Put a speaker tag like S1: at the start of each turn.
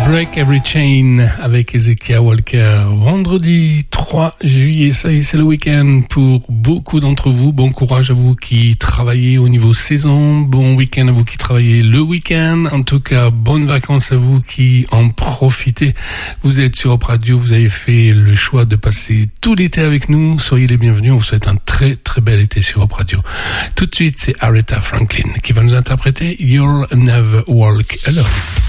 S1: Break Every Chain avec Hezekiah Walker. Vendredi 3 juillet, ça y est, c'est le week-end pour beaucoup d'entre vous. Bon courage à vous qui travaillez au niveau saison. Bon week-end à vous qui travaillez le week-end. En tout cas, bonnes vacances à vous qui en profitez. Vous êtes sur Europe Radio, vous avez fait le choix de passer tout l'été avec nous. Soyez les bienvenus. On vous souhaite un très très bel été sur Europe Radio. Tout de suite, c'est Aretha Franklin qui va nous interpréter You'll Never Walk Alone.